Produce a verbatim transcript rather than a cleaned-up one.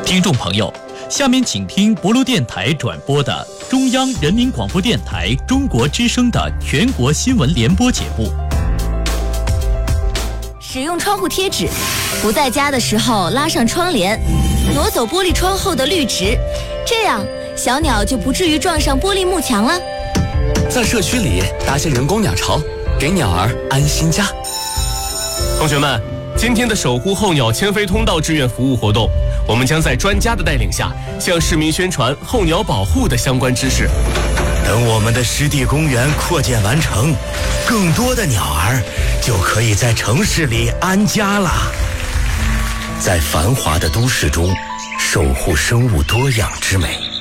听众朋友，下面请听博卢电台转播的中央人民广播电台中国之声的全国新闻联播节目。 使用窗户贴纸，不在家的时候拉上窗帘，挪走玻璃窗后的绿植，这样小鸟就不至于撞上玻璃幕墙了。 在社区里搭些人工鸟巢，给鸟儿安心家。 同学们，今天的守护候鸟迁飞通道志愿服务活动，我们将在专家的带领下，向市民宣传候鸟保护的相关知识。 等我们的湿地公园扩建完成，更多的鸟儿就可以在城市里安家了。在繁华的都市中，守护生物多样之美。